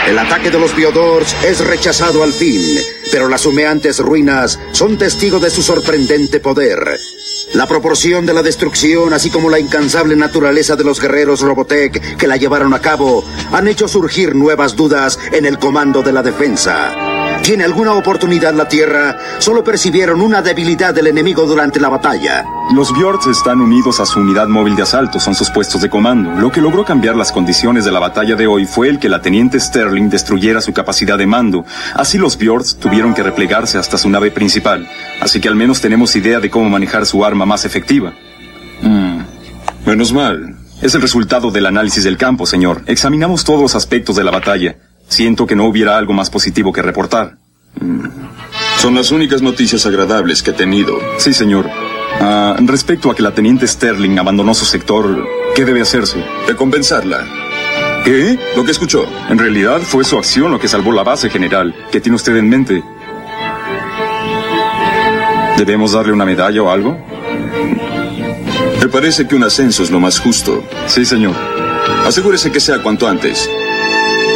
El ataque de los Biodors es rechazado al fin, pero las humeantes ruinas son testigo de su sorprendente poder. La proporción de la destrucción, así como la incansable naturaleza de los guerreros Robotech que la llevaron a cabo, han hecho surgir nuevas dudas en el comando de la defensa. ¿Tiene alguna oportunidad la Tierra? Solo percibieron una debilidad del enemigo durante la batalla. Los Bjords están unidos a su unidad móvil de asalto, son sus puestos de comando. Lo que logró cambiar las condiciones de la batalla de hoy fue el que la teniente Sterling destruyera su capacidad de mando. Así los Bjords tuvieron que replegarse hasta su nave principal. Así que al menos tenemos idea de cómo manejar su arma más efectiva. Menos mal. Es el resultado del análisis del campo, señor. Examinamos todos los aspectos de la batalla. Siento que no hubiera algo más positivo que reportar. Son las únicas noticias agradables que he tenido. Sí, señor. Respecto a que la teniente Sterling abandonó su sector, ¿qué debe hacerse? Recompensarla. ¿Qué? Lo que escuchó. En realidad fue su acción lo que salvó la base, general. ¿Qué tiene usted en mente? ¿Debemos darle una medalla o algo? Me parece que un ascenso es lo más justo. Sí, señor. Asegúrese que sea cuanto antes.